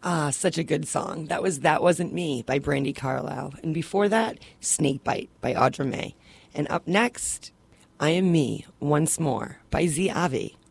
Ah, such a good song. That Wasn't Me by Brandi Carlile. And before that, Snakebite by Audra May. And up next, I Am Me Once More by Z Avi.